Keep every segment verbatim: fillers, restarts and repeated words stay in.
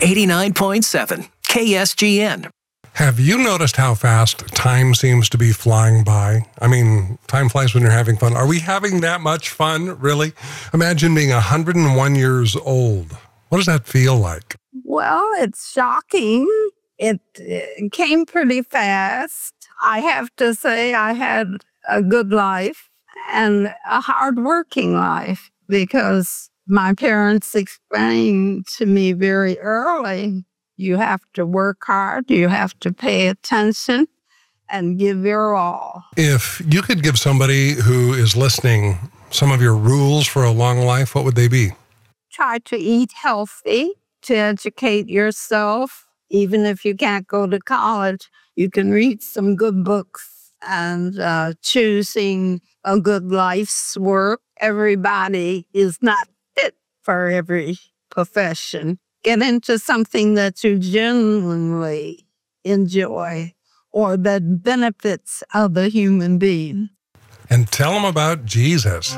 eighty-nine point seven K S G N. Have you noticed how fast time seems to be flying by? I mean, time flies when you're having fun. Are we having that much fun, really? Imagine being one hundred one years old. What does that feel like? Well, it's shocking. It, it came pretty fast. I have to say I had a good life and a hard-working life because my parents explained to me very early, you have to work hard, you have to pay attention, and give your all. If you could give somebody who is listening some of your rules for a long life, what would they be? Try to eat healthy, to educate yourself. Even if you can't go to college, you can read some good books and uh, choosing a good life's work. Everybody is not fit for every profession. Get into something that you genuinely enjoy or that benefits other human beings. And tell them about Jesus.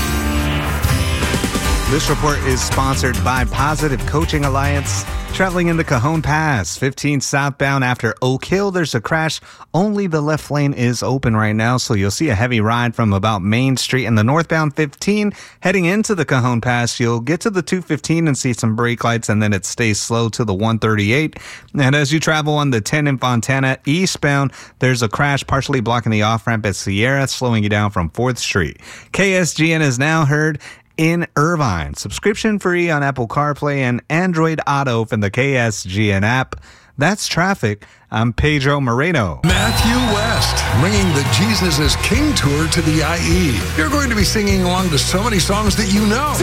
This report is sponsored by Positive Coaching Alliance. Traveling in the Cajon Pass, fifteen southbound after Oak Hill, there's a crash. Only the left lane is open right now, so you'll see a heavy ride from about Main Street in the northbound fifteen. Heading into the Cajon Pass, you'll get to the two fifteen and see some brake lights, and then it stays slow to the one thirty-eight. And as you travel on the ten in Fontana eastbound, there's a crash partially blocking the off-ramp at Sierra, slowing you down from fourth Street. K S G N is now heard in Irvine. Subscription free on Apple CarPlay and Android Auto from the K S G N app. That's traffic. I'm Pedro Moreno. Matthew West, bringing the Jesus is King tour to the I E. You're going to be singing along to so many songs that you know.